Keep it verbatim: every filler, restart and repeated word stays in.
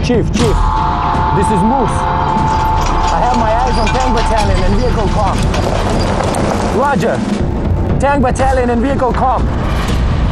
Chief, Chief, this is Moose. I have my eyes on Tank Battalion and vehicle comm. Roger. Tank Battalion and vehicle comm.